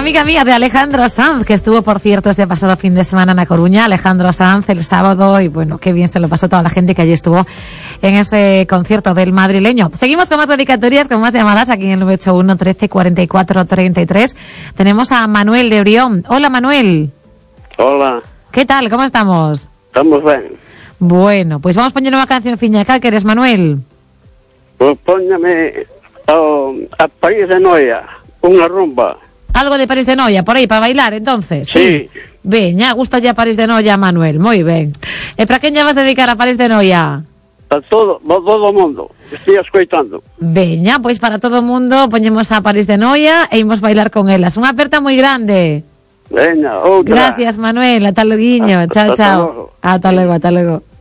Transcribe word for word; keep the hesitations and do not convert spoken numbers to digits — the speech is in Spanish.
amiga mía de Alejandro Sanz, que estuvo, por cierto, este pasado fin de semana en A Coruña. Alejandro Sanz el sábado, y bueno, qué bien se lo pasó toda la gente que allí estuvo en ese concierto del madrileño. Seguimos con más dedicatorias, con más llamadas aquí en el nueve ocho uno, trece, cuarenta y cuatro, treinta y tres. Tenemos a Manuel de Orión. Hola, Manuel. Hola. ¿Qué tal? ¿Cómo estamos? Estamos bien. Bueno, pues vamos a poner una canción fiñaca, que eres Manuel. Pues póñame oh, a París de Noia, unha rumba. Algo de París de Noia, por aí, para bailar, entonces. Sí. Veña, gusta ya París de Noia, Manuel, moi ben. E para quen lle vas dedicar a París de Noia? A todo, a todo o mundo. Estoy escoitando. Veña, pois para todo o mundo poñemos a París de Noia e imos bailar con elas. Unha aperta moi grande. Veña, outra. Gracias, Manuel, ata loguiño. Chao, Hasta chao. luego. Ata logo, ata logo.